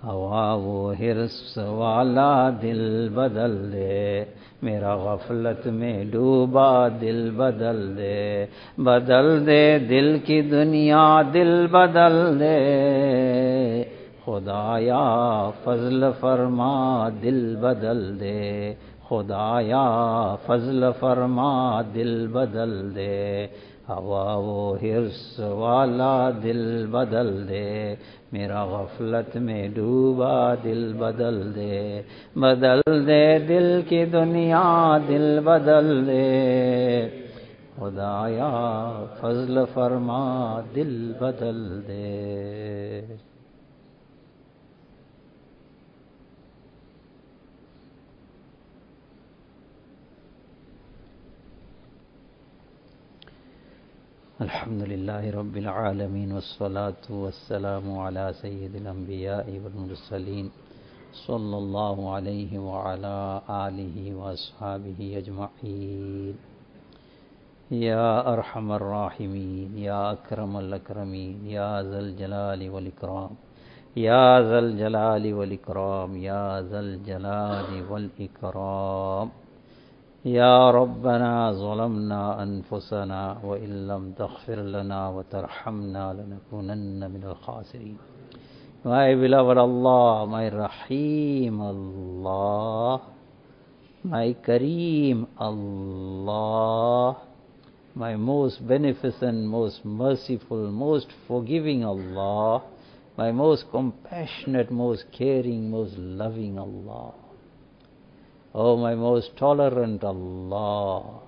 हवा वो हिर्स वाला दिल बदल दे, मेरा गफलत में डूबा दिल बदल दे दिल की दुनिया दिल बदल दे, खुदाया फजल फरमा दिल बदल दे, खुदाया फजल फरमा दिल बदल दे, हवा वो हिर्स वाला दिल बदल दे, मेरा गफलत में डूबा दिल बदल दे दिल की दुनिया दिल बदल दे, खुदाया फजल फरमा दिल बदल दे। अल्हम्दुलिल्लाहि रब्बिल आलमीन वस्सलातु वस्सलामु अला सय्यिदिल अंबिया'i वल मुरसलीन सल्लल्लाहु अलैहि व अला आलिहि व अस्हाबिहि अजमईन। या अरहमर राहिमीन, या अकरमल अकरमीन, या ज़ल जलाली वल इकराम, या ज़ल जलाली वल इकराम, या ज़ल जलाली वल इकराम। या रब्बना ज़लमना अनफुसना व इल्लम तग़फिर लना व तरहमना लनकुनन्न मिनल खासिरीन। My beloved Allah, my Rahim Allah, my Kareem Allah, my most beneficent, most merciful, most forgiving Allah, my most compassionate, most caring, most loving Allah. Oh, my most tolerant Allah.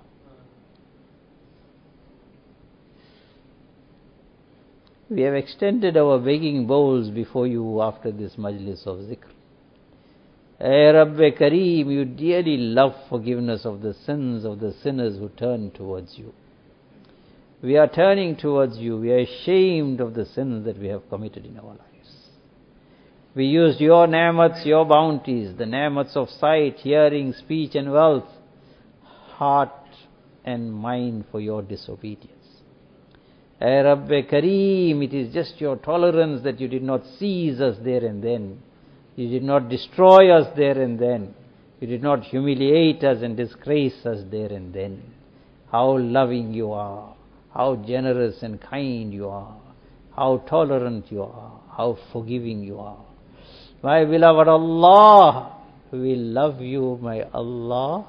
We have extended our begging bowls before you after this majlis of zikr. Ay Rabbi Kareem, you dearly love forgiveness of the sins of the sinners who turn towards you. We are turning towards you. We are ashamed of the sins that we have committed in our lives. We used your ni'mats, your bounties, the ni'mats of sight, hearing, speech and wealth, heart and mind for your disobedience. Ay Rabbi Kareem, it is just your tolerance that you did not seize us there and then. You did not destroy us there and then. You did not humiliate us and disgrace us there and then. How loving you are, how generous and kind you are, how tolerant you are, how forgiving you are. My beloved Allah, we love you, my Allah.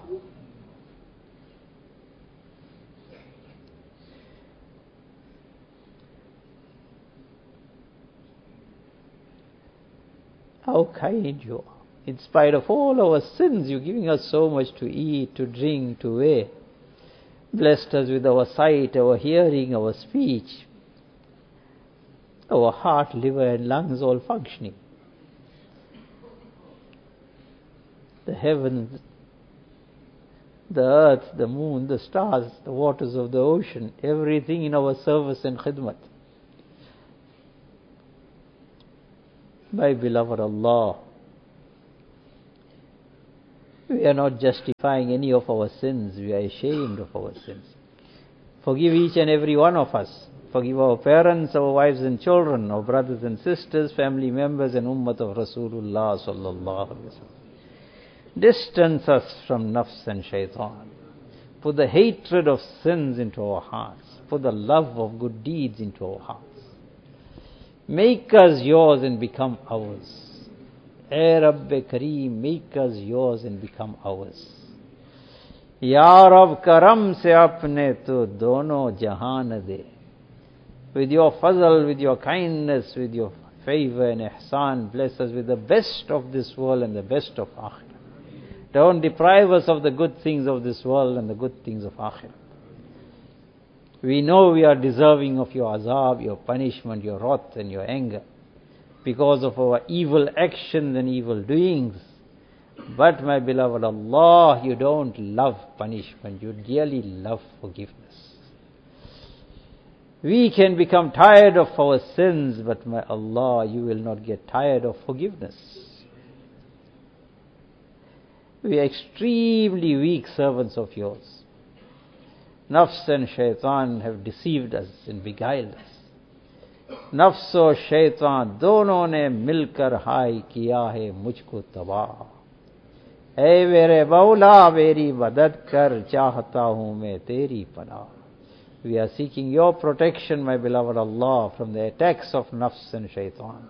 How kind you are. In spite of all our sins, you're giving us so much to eat, to drink, to wear. Blessed us with our sight, our hearing, our speech, our heart, liver and lungs all functioning. The heavens, the earth, the moon, the stars, the waters of the ocean, everything in our service and khidmat. My beloved Allah, we are not justifying any of our sins. We are ashamed of our sins. Forgive each and every one of us. Forgive our parents, our wives and children, our brothers and sisters, family members and Ummat of Rasulullah sallallahu alaihi wasallam. Distance us from nafs and shaitan. Put the hatred of sins into our hearts. Put the love of good deeds into our hearts. Make us yours and become ours. Ay Rabbi Kareem, make us yours and become ours. Ya Rab Karam se apne to dono jahan de. With your fazl, with your kindness, with your favor and ihsan, bless us with the best of this world and the best of akhirah. Don't deprive us of the good things of this world and the good things of akhirah. We know we are deserving of your azab, your punishment, your wrath and your anger because of our evil actions and evil doings. But my beloved Allah, you don't love punishment, you dearly love forgiveness. We can become tired of our sins, but my Allah, you will not get tired of forgiveness. We are extremely weak servants of yours. Nafs and shaitan have deceived us and beguiled us. नफ्स और शैतान दोनों ने मिलकर हाय किया है मुझको तबाह। ऐ मेरे मौला मेरी मदद कर, चाहता हूं मैं तेरी पनाह। We are seeking your protection, my beloved Allah, from the attacks of nafs and shaitan.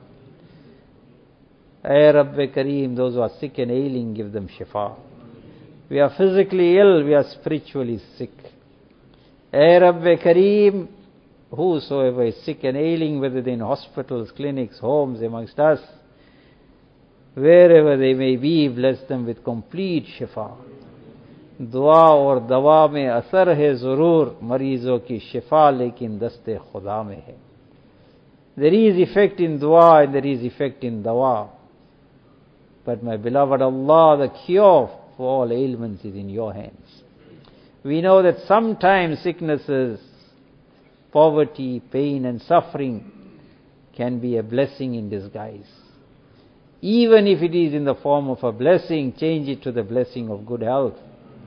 Ay Rabbi Kareem, those who are sick and ailing, give them shifa. We are physically ill, we are spiritually sick. Ay Rabbi Kareem, whosoever is sick and ailing, whether they're in hospitals, clinics, homes, amongst us, wherever they may be, bless them with complete shifa. दुआ और दवा में असर है जरूर, मरीजों की शिफा लेकिन दस्ते खुदा में है. There is effect in dua and there is effect in dawa. But my beloved Allah, the cure for all ailments is in your hands. We know that sometimes sicknesses, poverty, pain and suffering can be a blessing in disguise. Even if it is in the form of a blessing, change it to the blessing of good health.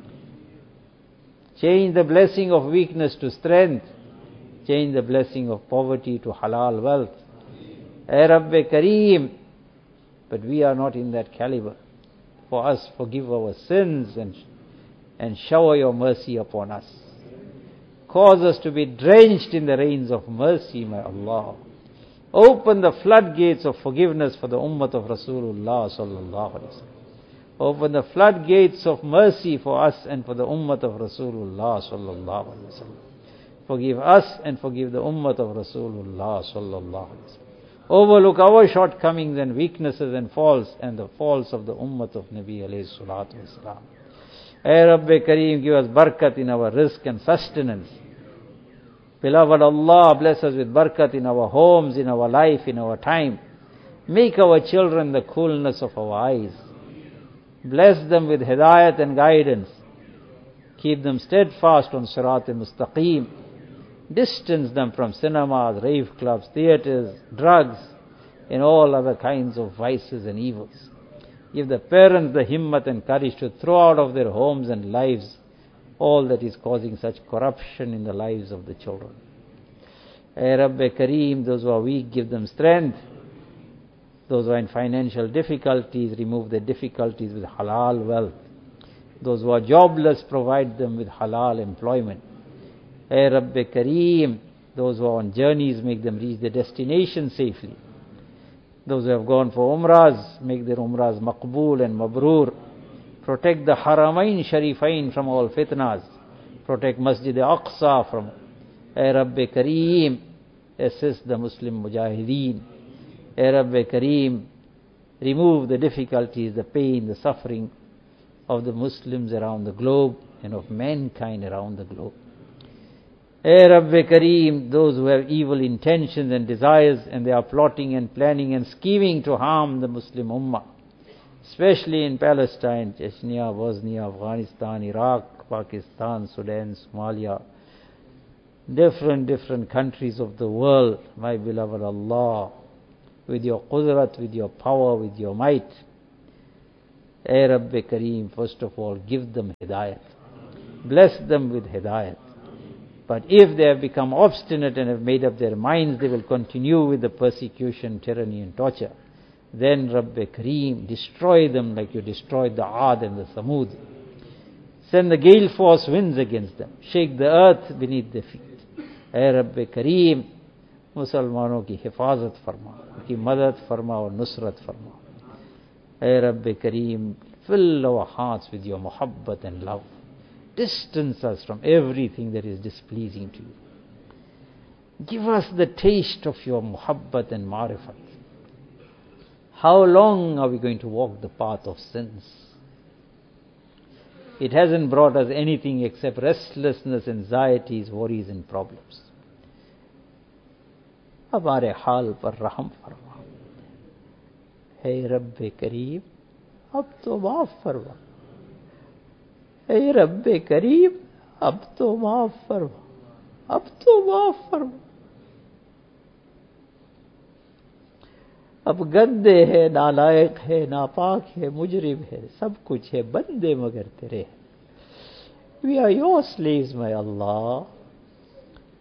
Change the blessing of weakness to strength. Change the blessing of poverty to halal wealth. Ay Rabbi Kareem, but we are not in that caliber. For us, forgive our sins and shower your mercy upon us. Cause us to be drenched in the rains of mercy, my Allah. Open the floodgates of forgiveness for the ummah of Rasulullah sallallahu alaihi wasallam. Open the floodgates of mercy for us and for the ummah of Rasulullah sallallahu alaihi wasallam. Forgive us and forgive the ummah of Rasulullah sallallahu alaihi wasallam. Overlook our shortcomings and weaknesses and faults and the faults of the ummah of Nabi alayhi salatu wasalam. Ay Rabbi Kareem, give us barakat in our rizq and sustenance. Beloved Allah, bless us with barakat in our homes, in our life, in our time. Make our children the coolness of our eyes. Bless them with hidayat and guidance. Keep them steadfast on Sirat al-Mustaqim. Distance them from cinemas, rave clubs, theaters, drugs, and all other kinds of vices and evils. Give the parents the himmat and courage to throw out of their homes and lives all that is causing such corruption in the lives of the children. Ay Rabbi Kareem, those who are weak, give them strength. Those who are in financial difficulties, remove their difficulties with halal wealth. Those who are jobless, provide them with halal employment. Ay Rabbi Kareem, those who are on journeys, make them reach their destination safely. Those who have gone for umrahs, make their umrahs maqbool and mabrur. Protect the Haramain Sharifain from all fitnas. Protect Masjid Aqsa from. Ay Rabbi Kareem, assist the Muslim Mujahideen. Ay Rabbi Kareem, remove the difficulties, the pain, the suffering of the Muslims around the globe and of mankind around the globe. Ay Rabbi Kareem, those who have evil intentions and desires and they are plotting and planning and scheming to harm the Muslim Ummah, especially in Palestine, Chechnya, Bosnia, Afghanistan, Iraq, Pakistan, Sudan, Somalia, different countries of the world, my beloved Allah, with your qudrat, with your power, with your might. Ay Rabbi Kareem, first of all, give them hidayat. Bless them with hidayat. But if they have become obstinate and have made up their minds, they will continue with the persecution, tyranny and torture. Then Rabbi Kareem, destroy them like you destroyed the Aad and the Samud. Send the gale force winds against them. Shake the earth beneath their feet. Ay Rabbi Kareem, मुसलमानों की हिफाजत फरमा, उनकी मदद फरमा और नुसरत फरमा. Ay Rabbi Kareem, fill our hearts with your muhabbat and love. Distance us from everything that is displeasing to you. Give us the taste of your muhabbat and marifat. How long are we going to walk the path of sins? It hasn't brought us anything except restlessness, anxieties, worries and problems. हमारे हाल पर रहम फरमा. हे रब्बे करीम, अब तो माफ फरमा. हे रब्बे करीम, अब तो माफ फरमा. अब तो माफ फरमा. अब गंदे है, नालायक है, नापाक है, मुजरिम है, सब कुछ है, बंदे मगर तेरे हैं. We are your slaves, my Allah.